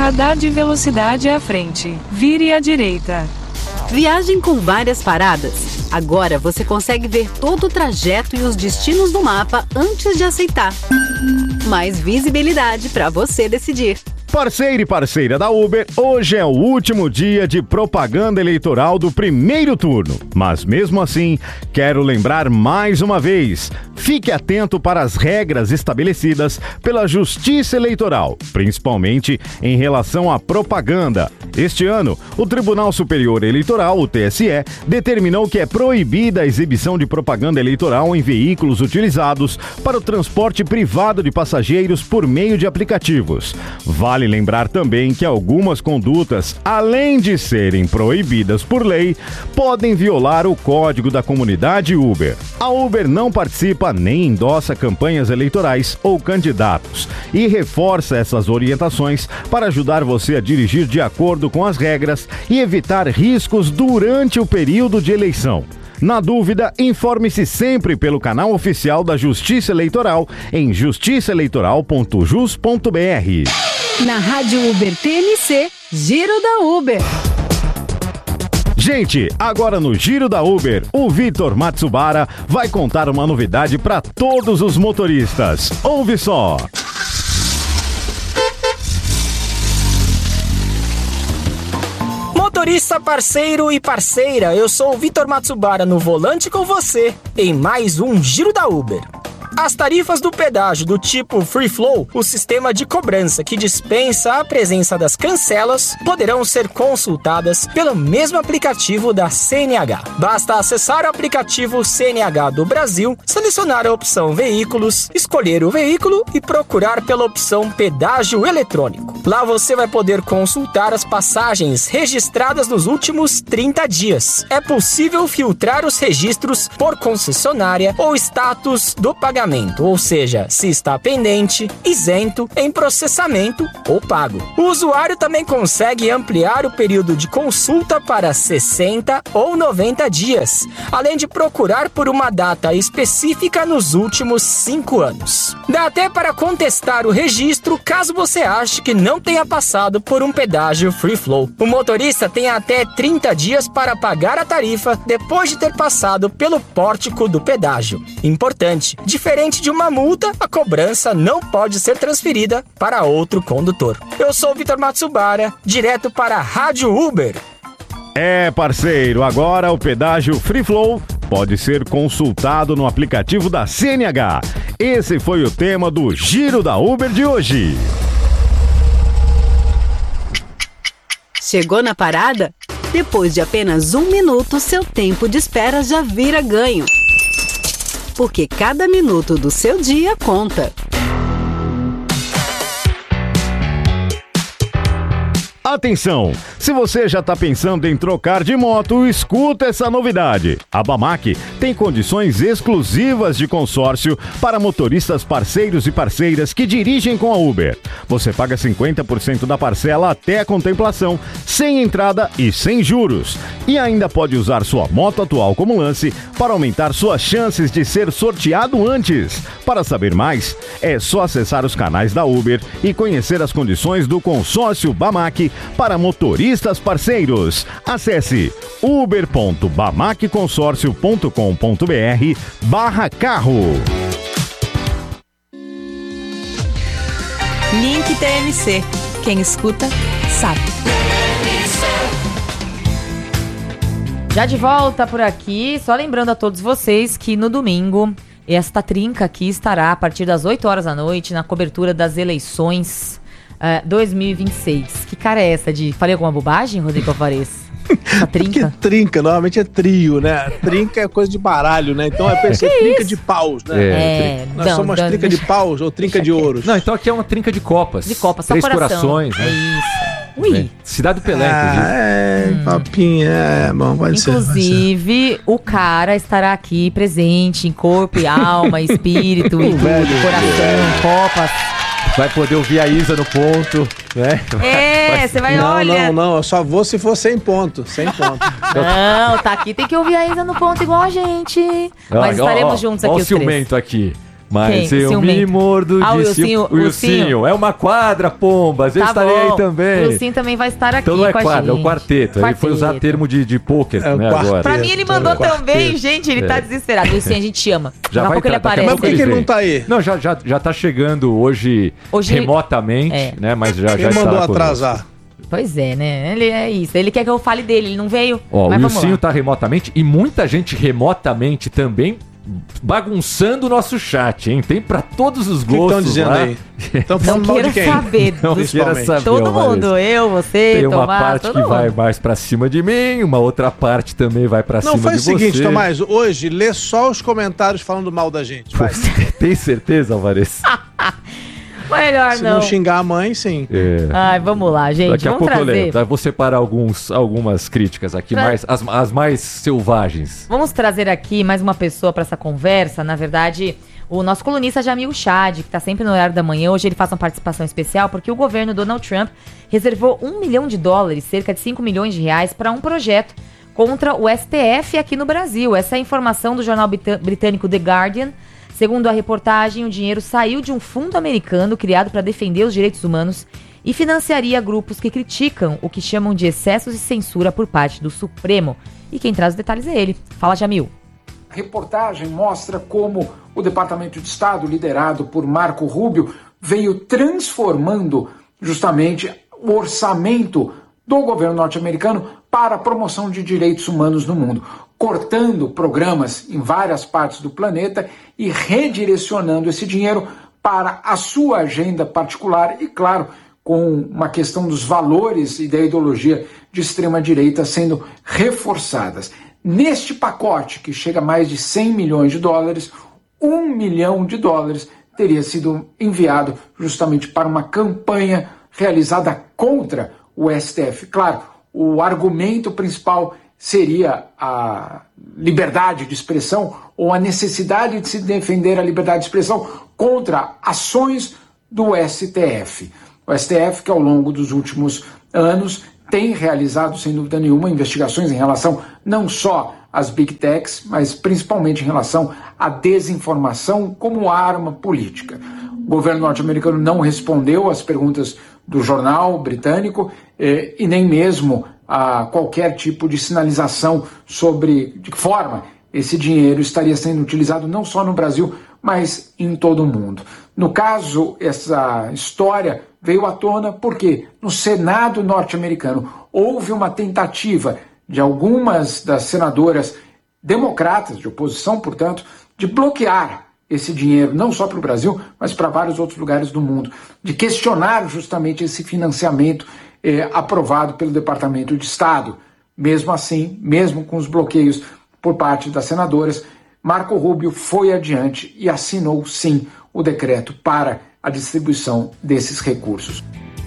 Radar de velocidade à frente. Vire à direita. Viagem com várias paradas. Agora você consegue ver todo o trajeto e os destinos do mapa antes de aceitar. Mais visibilidade para você decidir. Parceiro e parceira da Uber, hoje é o último dia de propaganda eleitoral do primeiro turno. Mas mesmo assim, quero lembrar mais uma vez, fique atento para as regras estabelecidas pela Justiça Eleitoral, principalmente em relação à propaganda. Este ano, o Tribunal Superior Eleitoral, o TSE, determinou que é proibida a exibição de propaganda eleitoral em veículos utilizados para o transporte privado de passageiros por meio de aplicativos. Vale lembrar também que algumas condutas, além de serem proibidas por lei, podem violar o código da comunidade Uber. A Uber não participa nem endossa campanhas eleitorais ou candidatos e reforça essas orientações para ajudar você a dirigir de acordo com as regras e evitar riscos durante o período de eleição. Na dúvida, informe-se sempre pelo canal oficial da Justiça Eleitoral em justiçaeleitoral.jus.br. Na Rádio Uber TMC, Giro da Uber. Gente, agora no Giro da Uber, o Vitor Matsubara vai contar uma novidade para todos os motoristas. Ouve só! Motorista, parceiro e parceira, eu sou o Vitor Matsubara no volante com você em mais um Giro da Uber. As tarifas do pedágio do tipo Free Flow, o sistema de cobrança que dispensa a presença das cancelas, poderão ser consultadas pelo mesmo aplicativo da CNH. Basta acessar o aplicativo CNH do Brasil, selecionar a opção Veículos, escolher o veículo e procurar pela opção Pedágio Eletrônico. Lá você vai poder consultar as passagens registradas nos últimos 30 dias. É possível filtrar os registros por concessionária ou status do pagamento, ou seja, se está pendente, isento, em processamento ou pago. O usuário também consegue ampliar o período de consulta para 60 ou 90 dias, além de procurar por uma data específica nos últimos 5 anos. Dá até para contestar o registro caso você ache que não tenha passado por um pedágio Free Flow. O motorista tem até 30 dias para pagar a tarifa depois de ter passado pelo pórtico do pedágio. Importante, diferente de uma multa, a cobrança não pode ser transferida para outro condutor. Eu sou o Vitor Matsubara, direto para a Rádio Uber. É, parceiro, agora o pedágio Free Flow pode ser consultado no aplicativo da CNH. Esse foi o tema do Giro da Uber de hoje. Chegou na parada? Depois de apenas 1 minuto, seu tempo de espera já vira ganho. Porque cada minuto do seu dia conta. Atenção! Se você já está pensando em trocar de moto, escuta essa novidade. A Bamac tem condições exclusivas de consórcio para motoristas parceiros e parceiras que dirigem com a Uber. Você paga 50% da parcela até a contemplação, sem entrada e sem juros. E ainda pode usar sua moto atual como lance para aumentar suas chances de ser sorteado antes. Para saber mais, é só acessar os canais da Uber e conhecer as condições do consórcio Bamac para motoristas parceiros. Acesse uber.bamacconsorcio.com.br/carro. Link TMC. Quem escuta, sabe. Já de volta por aqui, só lembrando a todos vocês que no domingo esta trinca aqui estará a partir das 8 horas da noite na cobertura das eleições 2026. Que cara é essa de... Falei alguma bobagem, Rodrigo Alvarez? Essa trinca? Porque trinca, normalmente é trio, né? Trinca é coisa de baralho, né? Então é trinca de paus, né? Nós somos trinca de paus ou trinca de ouros. Não, então aqui é uma trinca de copas. De copas, só 3 coração. corações, né? É isso. Ui. Cidade do Pelé, inclusive. Papinha, bom, pode ser. Inclusive, o cara estará aqui presente em corpo e alma, espírito e tudo, coração, copas. Vai poder ouvir a Isa no ponto, né? Você vai, olha... Não, eu só vou se for 100 pontos, 100 pontos. Não, tá aqui, tem que ouvir a Isa no ponto igual a gente. Mas estaremos juntos aqui os três. Olha o ciumento aqui. Mas eu me mordo de o Wilsinho. É uma quadra, pombas. Eu estarei aí também. O Wilsinho também vai estar aqui. Então não é quadra, é o quarteto. Ele foi usar termo de pôquer, né? Agora. Pra mim, ele mandou também, gente. Ele tá desesperado. O Wilsinho, a gente chama. Já vai ele aparece. Mas por que ele não tá aí? Não, já tá chegando hoje remotamente, né? Mas já ele mandou atrasar. Pois é, né? Ele é isso. Ele quer que eu fale dele, ele não veio. Ó, o Wilsinho tá remotamente e muita gente remotamente também bagunçando o nosso chat, hein? Tem pra todos os gostos. O que estão dizendo lá aí? Estão falando mal de quem? Não queira saber. Todo mundo, eu, você, tem uma Tomás, parte que vai mais pra cima de mim, uma outra parte também vai pra cima de você. Não, faz o seguinte, Tomás, hoje lê só os comentários falando mal da gente. Vai. Tem certeza, Alvarez? Melhor Se não xingar a mãe, sim. Ai, vamos lá, gente. Daqui a vamos pouco trazer. eu vou separar algumas críticas aqui, as mais selvagens. Vamos trazer aqui mais uma pessoa para essa conversa. Na verdade, o nosso colunista Jamil Chad, que está sempre no horário da manhã. Hoje ele faz uma participação especial porque o governo Donald Trump reservou $1 milhão, cerca de 5 milhões de reais, para um projeto contra o STF aqui no Brasil. Essa é a informação do jornal britânico The Guardian. Segundo a reportagem, o dinheiro saiu de um fundo americano criado para defender os direitos humanos e financiaria grupos que criticam o que chamam de excessos e censura por parte do Supremo. E quem traz os detalhes é ele. Fala, Jamil. A reportagem mostra como o Departamento de Estado, liderado por Marco Rubio, veio transformando justamente o orçamento do governo norte-americano para a promoção de direitos humanos no mundo, cortando programas em várias partes do planeta e redirecionando esse dinheiro para a sua agenda particular e, claro, com uma questão dos valores e da ideologia de extrema-direita sendo reforçadas. Neste pacote, que chega a mais de $100 milhões, $1 milhão teria sido enviado justamente para uma campanha realizada contra o STF. Claro, o argumento principal seria a liberdade de expressão ou a necessidade de se defender a liberdade de expressão contra ações do STF. O STF, que ao longo dos últimos anos tem realizado, sem dúvida nenhuma, investigações em relação não só às Big Techs, mas principalmente em relação à desinformação como arma política. O governo norte-americano não respondeu às perguntas do jornal britânico e nem mesmo a qualquer tipo de sinalização sobre de que forma esse dinheiro estaria sendo utilizado não só no Brasil, mas em todo o mundo. No caso, essa história veio à tona porque no Senado norte-americano houve uma tentativa de algumas das senadoras democratas, de oposição, portanto, de bloquear esse dinheiro, não só para o Brasil, mas para vários outros lugares do mundo, de questionar justamente esse financiamento aprovado pelo Departamento de Estado. Mesmo assim, mesmo com os bloqueios por parte das senadoras, Marco Rubio foi adiante e assinou, sim, o decreto para a distribuição desses recursos.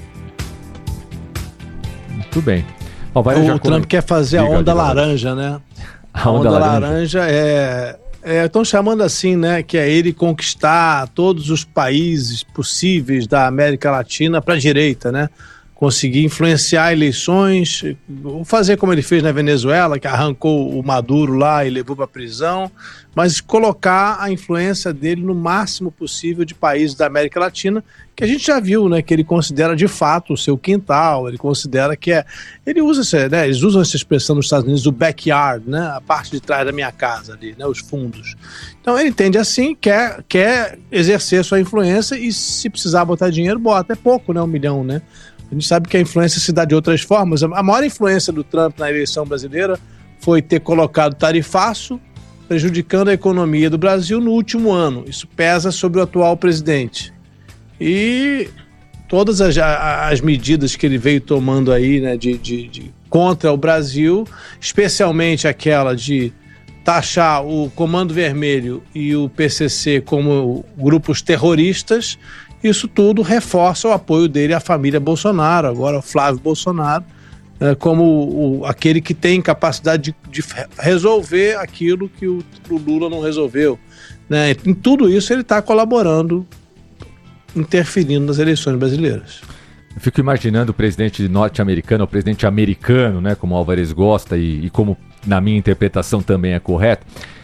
Muito bem. O Trump quer fazer a onda laranja, né? A onda laranja estão chamando assim, né? Que é ele conquistar todos os países possíveis da América Latina para a direita, né? Conseguir influenciar eleições, fazer como ele fez na Venezuela, que arrancou o Maduro lá e levou para a prisão, mas colocar a influência dele no máximo possível de países da América Latina, que a gente já viu, né, que ele considera de fato o seu quintal, ele considera que eles usam essa expressão nos Estados Unidos, o backyard, né, a parte de trás da minha casa ali, né, os fundos. Então ele entende assim, quer exercer sua influência e se precisar botar dinheiro, bota, é pouco, né, $1 milhão, né. A gente sabe que a influência se dá de outras formas. A maior influência do Trump na eleição brasileira foi ter colocado tarifaço, prejudicando a economia do Brasil no último ano. Isso pesa sobre o atual presidente. E todas as medidas que ele veio tomando aí, né, de contra o Brasil, especialmente aquela de taxar o Comando Vermelho e o PCC como grupos terroristas, isso tudo reforça o apoio dele à família Bolsonaro, agora o Flávio Bolsonaro, como aquele que tem capacidade de resolver aquilo que o Lula não resolveu, né? Em tudo isso ele está colaborando, interferindo nas eleições brasileiras. Eu fico imaginando o presidente norte-americano, o presidente americano, né, como o Alvarez gosta e como na minha interpretação também é correto,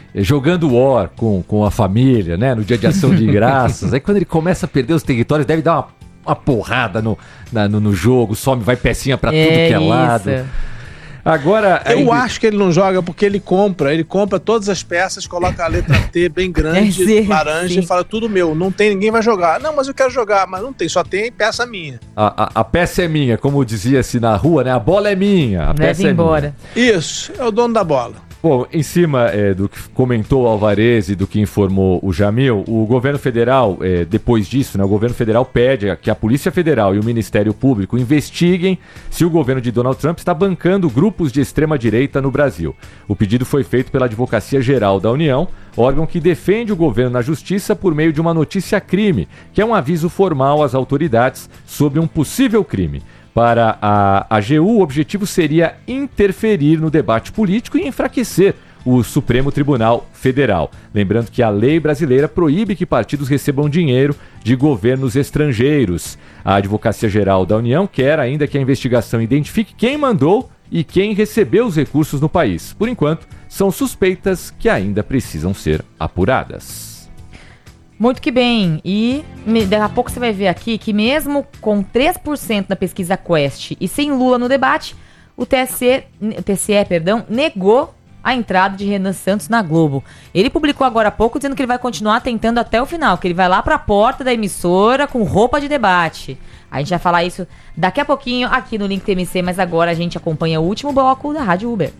jogando War com a família, né? No dia de ação de graças. Aí quando ele começa a perder os territórios, deve dar uma porrada no jogo, vai pecinha pra tudo que é lado. Agora, eu acho que ele não joga porque ele compra todas as peças, coloca a letra T bem grande, laranja, e fala, tudo meu, não tem, ninguém vai jogar. Não, mas eu quero jogar, mas não tem, só tem peça minha. A peça é minha, como dizia-se na rua, né? A bola é minha, a peça é minha. Isso, é o dono da bola. Bom, em cima do que comentou o Alvarez e do que informou o Jamil, o governo federal, depois disso, né, o governo federal pede que a Polícia Federal e o Ministério Público investiguem se o governo de Donald Trump está bancando grupos de extrema-direita no Brasil. O pedido foi feito pela Advocacia Geral da União, órgão que defende o governo na justiça por meio de uma notícia-crime, que é um aviso formal às autoridades sobre um possível crime. Para a AGU, o objetivo seria interferir no debate político e enfraquecer o Supremo Tribunal Federal. Lembrando que a lei brasileira proíbe que partidos recebam dinheiro de governos estrangeiros. A Advocacia Geral da União quer ainda que a investigação identifique quem mandou e quem recebeu os recursos no país. Por enquanto, são suspeitas que ainda precisam ser apuradas. Muito que bem, e daqui a pouco você vai ver aqui que mesmo com 3% da pesquisa Quest e sem Lula no debate, o TSE negou a entrada de Renan Santos na Globo. Ele publicou agora há pouco dizendo que ele vai continuar tentando até o final, que ele vai lá para a porta da emissora com roupa de debate. A gente vai falar isso daqui a pouquinho aqui no Link TMC, mas agora a gente acompanha o último bloco da Rádio Uber.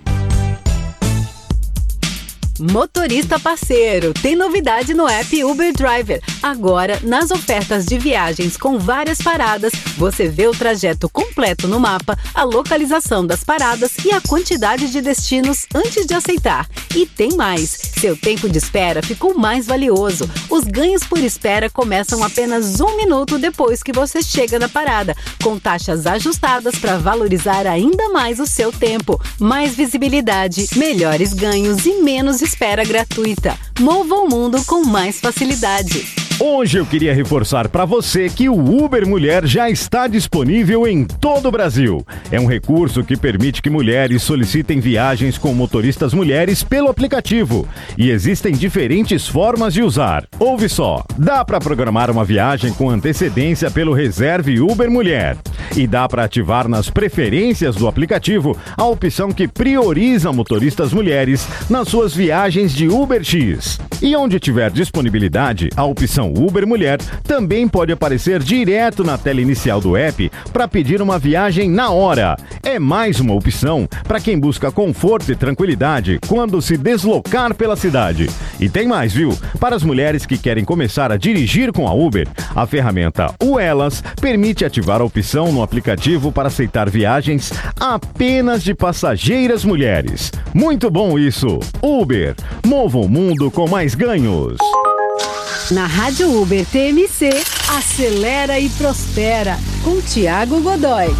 Motorista parceiro, tem novidade no app Uber Driver. Agora, nas ofertas de viagens com várias paradas, você vê o trajeto completo no mapa, a localização das paradas e a quantidade de destinos antes de aceitar. E tem mais, seu tempo de espera ficou mais valioso. Os ganhos por espera começam apenas 1 minuto depois que você chega na parada, com taxas ajustadas para valorizar ainda mais o seu tempo. Mais visibilidade, melhores ganhos e menos espera gratuita. Mova o mundo com mais facilidade. Hoje eu queria reforçar para você que o Uber Mulher já está disponível em todo o Brasil. É um recurso que permite que mulheres solicitem viagens com motoristas mulheres pelo aplicativo. E existem diferentes formas de usar. Ouve só, dá para programar uma viagem com antecedência pelo Reserve Uber Mulher. E dá para ativar nas preferências do aplicativo a opção que prioriza motoristas mulheres nas suas viagens de UberX. E onde tiver disponibilidade, a opção Uber Mulher também pode aparecer direto na tela inicial do app para pedir uma viagem na hora. É mais uma opção para quem busca conforto e tranquilidade quando se deslocar pela cidade. E tem mais, viu? Para as mulheres que querem começar a dirigir com a Uber, a ferramenta Elas permite ativar a opção no aplicativo para aceitar viagens apenas de passageiras mulheres. Muito bom isso! Uber, mova o mundo com mais ganhos. Na Rádio Uber TMC, acelera e prospera, com Thiago Godoy.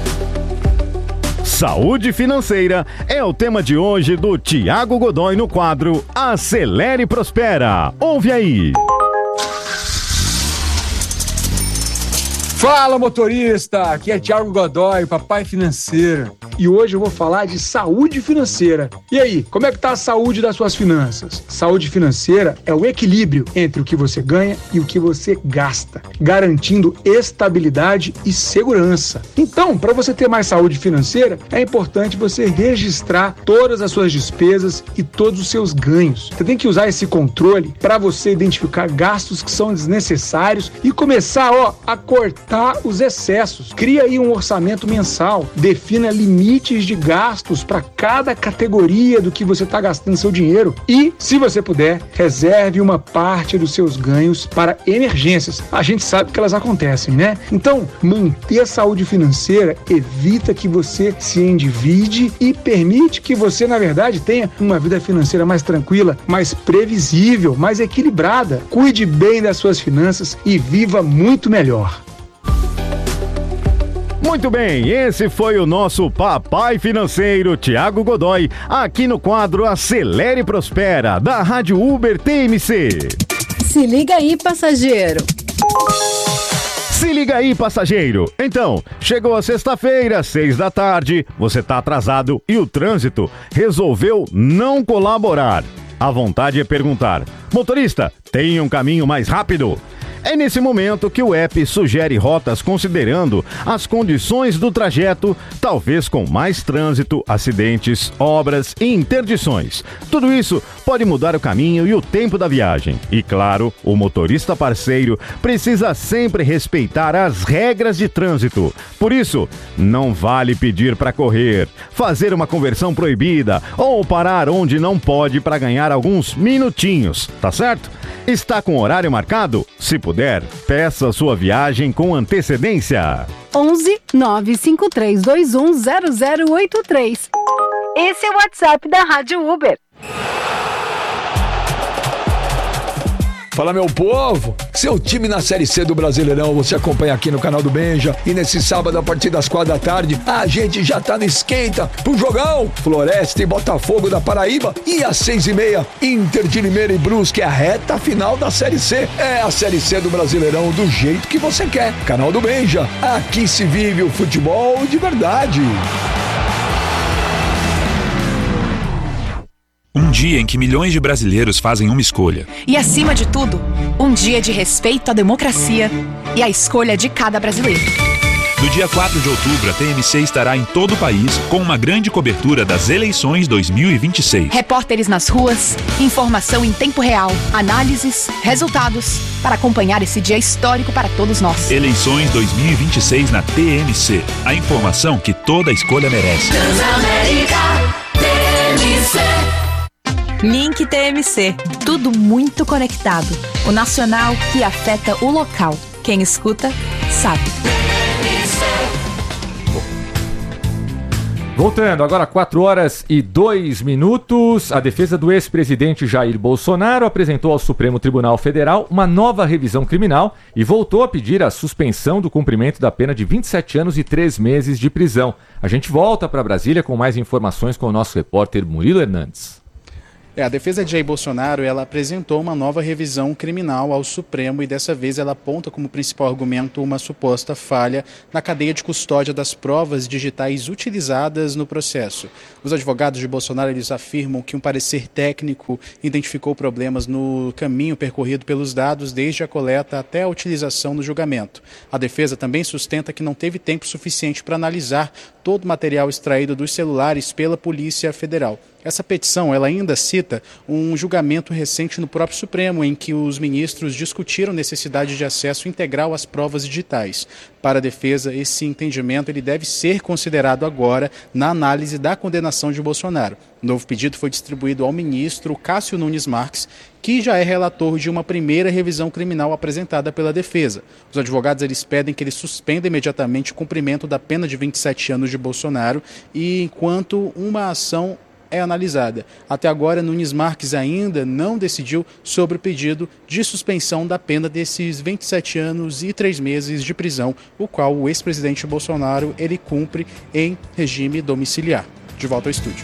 Saúde financeira é o tema de hoje do Thiago Godoy no quadro Acelera e Prospera. Ouve aí. Fala, motorista! Aqui é Thiago Godoy, papai financeiro. E hoje eu vou falar de saúde financeira. E aí, como é que tá a saúde das suas finanças? Saúde financeira é o equilíbrio entre o que você ganha e o que você gasta, garantindo estabilidade e segurança. Então, para você ter mais saúde financeira, é importante você registrar todas as suas despesas e todos os seus ganhos. Você tem que usar esse controle para você identificar gastos que são desnecessários e começar, a cortar os excessos. Cria aí um orçamento mensal, defina limites de gastos para cada categoria do que você está gastando seu dinheiro e, se você puder, reserve uma parte dos seus ganhos para emergências. A gente sabe que elas acontecem, né? Então, manter a saúde financeira evita que você se endivide e permite que você, na verdade, tenha uma vida financeira mais tranquila, mais previsível, mais equilibrada. Cuide bem das suas finanças e viva muito melhor. Muito bem, esse foi o nosso papai financeiro Thiago Godoy, aqui no quadro Acelere e Prospera, da Rádio Uber TMC. Se liga aí, passageiro. Se liga aí, passageiro. Então, chegou a sexta-feira, 6 da tarde, você tá atrasado e o trânsito resolveu não colaborar. A vontade é perguntar: motorista, tem um caminho mais rápido? É nesse momento que o app sugere rotas considerando as condições do trajeto, talvez com mais trânsito, acidentes, obras e interdições. Tudo isso pode mudar o caminho e o tempo da viagem. E claro, o motorista parceiro precisa sempre respeitar as regras de trânsito. Por isso, não vale pedir para correr, fazer uma conversão proibida ou parar onde não pode para ganhar alguns minutinhos, tá certo? Está com horário marcado? Se puder, peça sua viagem com antecedência. 11 95321 0083. Esse é o WhatsApp da Rádio Uber. Fala, meu povo! Seu time na Série C do Brasileirão você acompanha aqui no canal do Benja. E nesse sábado, a partir das 4 da tarde, a gente já tá no esquenta pro jogão. Floresta e Botafogo da Paraíba. E às 6h30, Inter de Limeira e Brusque, a reta final da Série C. É a Série C do Brasileirão do jeito que você quer. Canal do Benja. Aqui se vive o futebol de verdade. Um dia em que milhões de brasileiros fazem uma escolha. E, acima de tudo, um dia de respeito à democracia e à escolha de cada brasileiro. No dia 4 de outubro, a TMC estará em todo o país com uma grande cobertura das eleições 2026. Repórteres nas ruas, informação em tempo real, análises, resultados, para acompanhar esse dia histórico para todos nós. Eleições 2026 na TMC. A informação que toda escolha merece. Transamérica TMC. Link TMC. Tudo muito conectado. O nacional que afeta o local. Quem escuta, sabe. Voltando, agora 4h02. A defesa do ex-presidente Jair Bolsonaro apresentou ao Supremo Tribunal Federal uma nova revisão criminal e voltou a pedir a suspensão do cumprimento da pena de 27 anos e 3 meses de prisão. A gente volta para Brasília com mais informações com o nosso repórter Murilo Hernandes. A defesa de Jair Bolsonaro, ela apresentou uma nova revisão criminal ao Supremo e dessa vez ela aponta como principal argumento uma suposta falha na cadeia de custódia das provas digitais utilizadas no processo. Os advogados de Bolsonaro, eles afirmam que um parecer técnico identificou problemas no caminho percorrido pelos dados desde a coleta até a utilização no julgamento. A defesa também sustenta que não teve tempo suficiente para analisar todo o material extraído dos celulares pela Polícia Federal. Essa petição, ela ainda cita um julgamento recente no próprio Supremo, em que os ministros discutiram necessidade de acesso integral às provas digitais. Para a defesa, esse entendimento ele deve ser considerado agora na análise da condenação de Bolsonaro. O novo pedido foi distribuído ao ministro Cássio Nunes Marques, que já é relator de uma primeira revisão criminal apresentada pela defesa. Os advogados eles pedem que ele suspenda imediatamente o cumprimento da pena de 27 anos de Bolsonaro e enquanto uma ação é analisada. Até agora, Nunes Marques ainda não decidiu sobre o pedido de suspensão da pena desses 27 anos e 3 meses de prisão, o qual o ex-presidente Bolsonaro ele cumpre em regime domiciliar. De volta ao estúdio.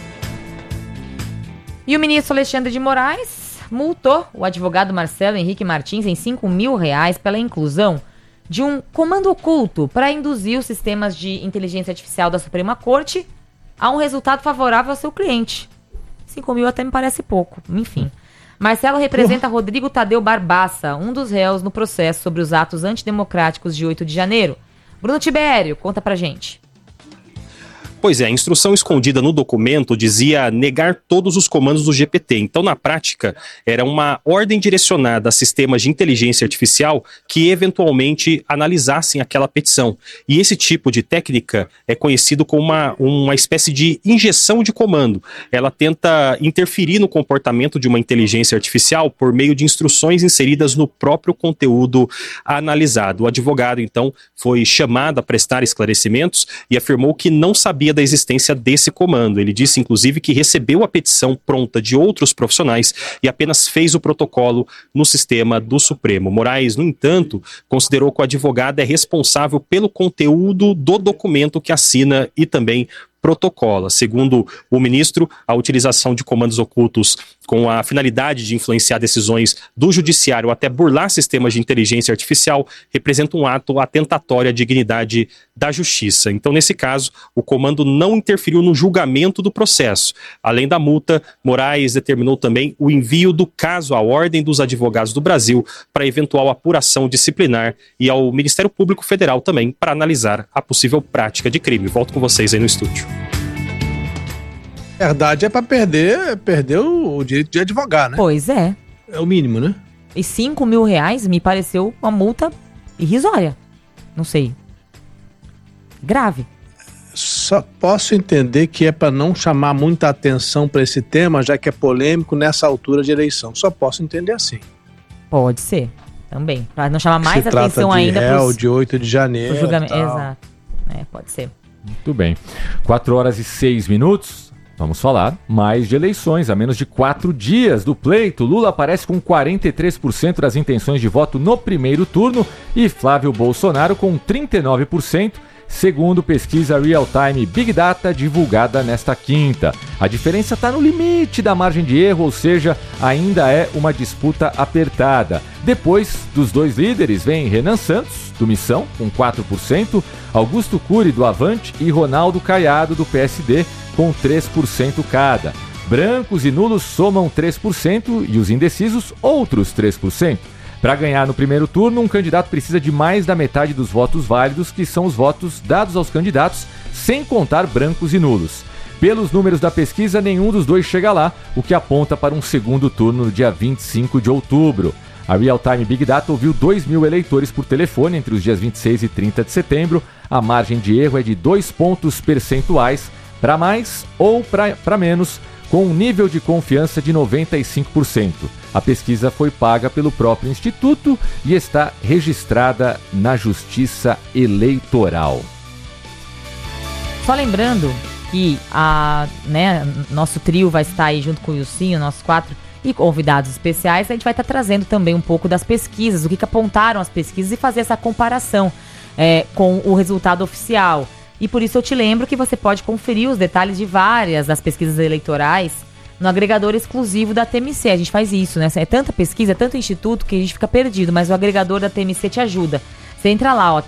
E o ministro Alexandre de Moraes multou o advogado Marcelo Henrique Martins em R$5 mil pela inclusão de um comando oculto para induzir os sistemas de inteligência artificial da Suprema Corte a um resultado favorável ao seu cliente. 5 mil até me parece pouco, enfim. Marcelo representa Rodrigo Tadeu Barbaça, um dos réus no processo sobre os atos antidemocráticos de 8 de janeiro. Bruno Tibério, conta pra gente. Pois é, a instrução escondida no documento dizia negar todos os comandos do GPT. Então, na prática, era uma ordem direcionada a sistemas de inteligência artificial que eventualmente analisassem aquela petição. E esse tipo de técnica é conhecido como uma espécie de injeção de comando. Ela tenta interferir no comportamento de uma inteligência artificial por meio de instruções inseridas no próprio conteúdo analisado. O advogado, então, foi chamado a prestar esclarecimentos e afirmou que não sabia da existência desse comando. Ele disse, inclusive, que recebeu a petição pronta de outros profissionais e apenas fez o protocolo no sistema do Supremo. Moraes, no entanto, considerou que o advogado é responsável pelo conteúdo do documento que assina e também protocola. Segundo o ministro, a utilização de comandos ocultos com a finalidade de influenciar decisões do judiciário ou até burlar sistemas de inteligência artificial representa um ato atentatório à dignidade da justiça. Então, nesse caso, o comando não interferiu no julgamento do processo. Além da multa, Moraes determinou também o envio do caso à Ordem dos Advogados do Brasil para eventual apuração disciplinar e ao Ministério Público Federal também para analisar a possível prática de crime. Volto com vocês aí no estúdio. Verdade é pra perder o direito de advogar, né? Pois é. É o mínimo, né? E R$5.000 me pareceu uma multa irrisória. Não sei. Grave. Só posso entender que é pra não chamar muita atenção pra esse tema, já que é polêmico nessa altura de eleição. Só posso entender assim. Pode ser, também. Pra não chamar mais Se atenção trata de ainda réu, de 8 de janeiro. pro julgamento. Tal. Exato. Pode ser. Muito bem. 4h06. Vamos falar mais de eleições. A menos de 4 dias do pleito, Lula aparece com 43% das intenções de voto no primeiro turno e Flávio Bolsonaro com 39%, segundo pesquisa Real Time Big Data divulgada nesta quinta. A diferença está no limite da margem de erro, ou seja, ainda é uma disputa apertada. Depois dos dois líderes vem Renan Santos, do Missão, com 4%, Augusto Cury, do Avante, e Ronaldo Caiado, do PSD, com 3% cada. Brancos e nulos somam 3% e os indecisos, outros 3%. Para ganhar no primeiro turno, um candidato precisa de mais da metade dos votos válidos, que são os votos dados aos candidatos, sem contar brancos e nulos. Pelos números da pesquisa, nenhum dos dois chega lá, o que aponta para um segundo turno no dia 25 de outubro. A Real Time Big Data ouviu 2.000 eleitores por telefone entre os dias 26 e 30 de setembro. A margem de erro é de 2 pontos percentuais, para mais ou para menos, com um nível de confiança de 95%. A pesquisa foi paga pelo próprio Instituto e está registrada na Justiça Eleitoral. Só lembrando que nosso trio vai estar aí junto com o Ilcinho, nossos 4 e convidados especiais. A gente vai estar trazendo também um pouco das pesquisas, o que apontaram as pesquisas e fazer essa comparação com o resultado oficial. E por isso eu te lembro que você pode conferir os detalhes de várias das pesquisas eleitorais no agregador exclusivo da TMC. A gente faz isso, né? É tanta pesquisa, é tanto instituto que a gente fica perdido, mas o agregador da TMC te ajuda. Você entra lá,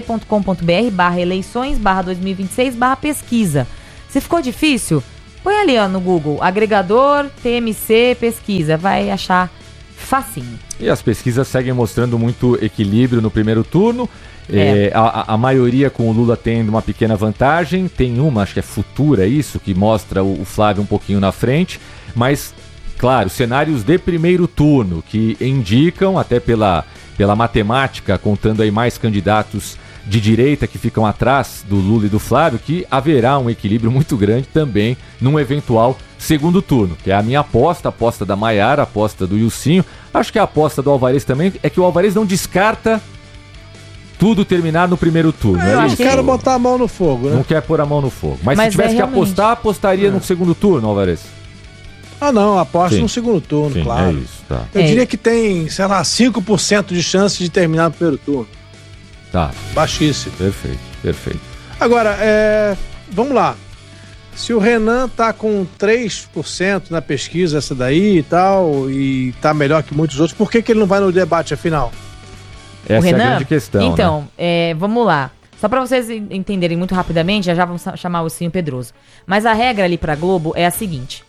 tmc.com.br/eleições/2026/pesquisa. Se ficou difícil, põe ali no Google, agregador TMC pesquisa, vai achar facinho. E as pesquisas seguem mostrando muito equilíbrio no primeiro turno. A maioria com o Lula tendo uma pequena vantagem. Tem uma, acho que é Futura isso, que mostra o Flávio um pouquinho na frente. Mas, claro, cenários de primeiro turno que indicam, até pela matemática, contando aí mais candidatos de direita que ficam atrás do Lula e do Flávio, que haverá um equilíbrio muito grande também num eventual segundo turno, que é a minha aposta, a aposta da Maiara, a aposta do Ilcinho. Acho que a aposta do Alvarez também é que o Alvarez não descarta tudo terminar no primeiro turno. Eu não quero botar a mão no fogo, né? Não quer pôr a mão no fogo. Mas se tivesse que apostar, apostaria no segundo turno, Alvarez. Ah, não, aposto no segundo turno, sim, claro. É isso, tá. Eu diria que tem, 5% de chance de terminar no primeiro turno. Tá. Baixíssimo. Perfeito. Agora, vamos lá. Se o Renan tá com 3% na pesquisa essa daí e tal, e tá melhor que muitos outros, por que ele não vai no debate afinal? Essa é a grande questão. Então, vamos lá. Só para vocês entenderem muito rapidamente, já vamos chamar o Ilcinho Pedroso. Mas a regra ali pra Globo é a seguinte.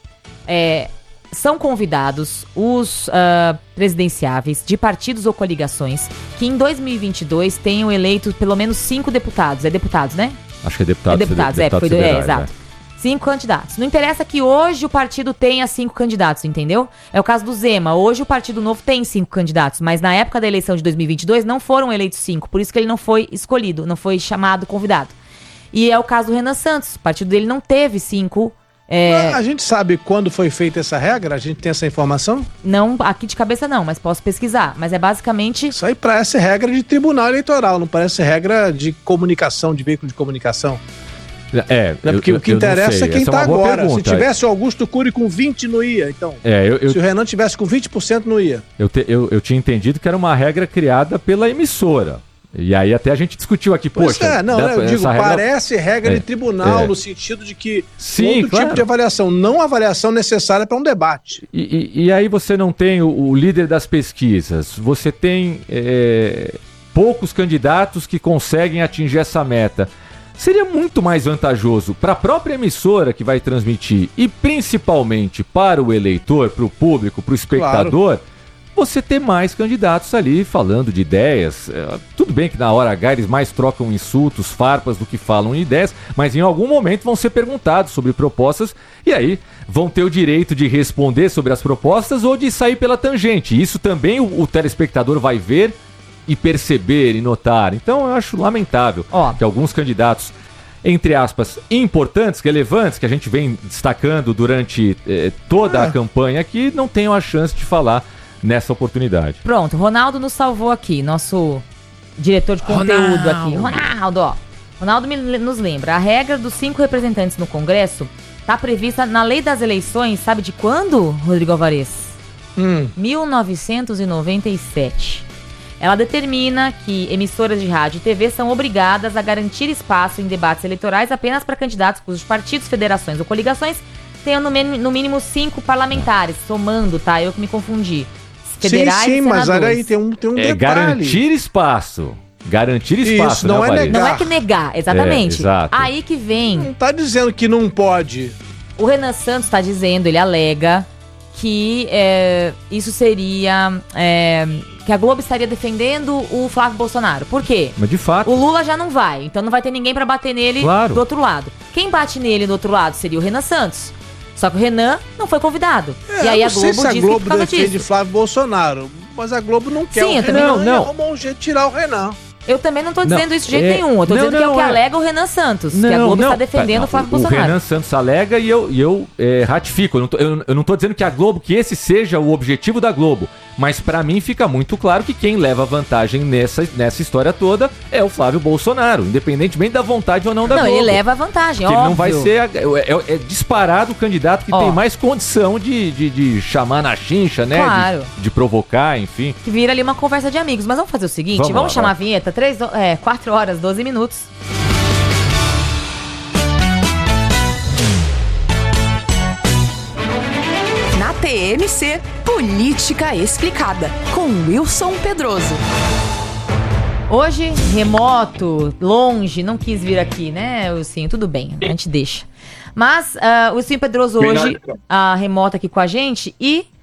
São convidados os presidenciáveis de partidos ou coligações que em 2022 tenham eleito pelo menos 5 deputados. É deputados, né? Acho que é deputados. Exato. 5 candidatos. Não interessa que hoje o partido tenha 5 candidatos, entendeu? É o caso do Zema. Hoje o Partido Novo tem 5 candidatos, mas na época da eleição de 2022 não foram eleitos 5, por isso que ele não foi escolhido, não foi chamado convidado. E é o caso do Renan Santos. O partido dele não teve 5. A gente sabe quando foi feita essa regra? A gente tem essa informação? Não, aqui de cabeça não, mas posso pesquisar. Mas é basicamente... Isso aí parece regra de tribunal eleitoral, não parece regra de comunicação, de veículo de comunicação. Porque o que interessa é quem está agora. Pergunta. Se tivesse o Augusto Cury com 20, não ia. Então, se o Renan tivesse com 20%, não ia. Eu tinha entendido que era uma regra criada pela emissora. E aí até a gente discutiu aqui, poxa... eu digo, parece regra de tribunal, no sentido de que outro tipo de avaliação, não avaliação necessária para um debate. E aí você não tem o líder das pesquisas, você tem poucos candidatos que conseguem atingir essa meta. Seria muito mais vantajoso para a própria emissora que vai transmitir e principalmente para o eleitor, para o público, para o espectador... Claro. Você ter mais candidatos ali falando de ideias. Tudo bem que na hora H eles mais trocam insultos, farpas do que falam em ideias, mas em algum momento vão ser perguntados sobre propostas e aí vão ter o direito de responder sobre as propostas ou de sair pela tangente. Isso também o telespectador vai ver e perceber e notar. Então eu acho lamentável que alguns candidatos, entre aspas, importantes, relevantes, que a gente vem destacando durante toda a campanha aqui, não tenham a chance de falar nessa oportunidade. Pronto, Ronaldo nos salvou aqui, nosso diretor de conteúdo aqui. Ronaldo nos lembra, a regra dos 5 representantes no Congresso está prevista na Lei das Eleições, sabe de quando, Rodrigo Alvarez? 1997. Ela determina que emissoras de rádio e TV são obrigadas a garantir espaço em debates eleitorais apenas para candidatos cujos partidos, federações ou coligações tenham no mínimo 5 parlamentares, somando, tá? Eu que me confundi. Federais sim, mas aí tem um detalhe. Garantir espaço. Garantir espaço. Isso, não é negar. Não é que negar, exatamente. Exato. Aí que vem... Não tá dizendo que não pode. O Renan Santos está dizendo, ele alega, que isso seria... que a Globo estaria defendendo o Flávio Bolsonaro. Por quê? Mas de fato... O Lula já não vai, então não vai ter ninguém para bater nele do outro lado. Quem bate nele do outro lado seria o Renan Santos. Só que o Renan não foi convidado. E aí a Globo disse que por causa defende Flávio Bolsonaro, mas a Globo não quer o Renan. Não arrumou um jeito de tirar o Renan. Eu também não tô dizendo isso de jeito nenhum. Eu tô dizendo que é o que alega o Renan Santos. Que a Globo está defendendo o Flávio Bolsonaro. O Renan Santos alega e eu ratifico. Eu não tô dizendo que a Globo, que esse seja o objetivo da Globo. Mas pra mim fica muito claro que quem leva vantagem nessa história toda é o Flávio Bolsonaro, independentemente da vontade ou não da Globo. Não, ele leva vantagem, óbvio. Ele não vai ser... É disparado o candidato que tem mais condição de chamar na chincha, né? Claro. De provocar, enfim. Que vira ali uma conversa de amigos. Mas vamos fazer o seguinte, vamos chamar a vinheta. 4 horas, 12 minutos. Na TMC, Política Explicada, com Wilson Pedroso. Hoje, remoto, longe, não quis vir aqui, né, Wilson? Tudo bem, a gente deixa. Mas o Wilson Pedroso hoje, remoto aqui com a gente, e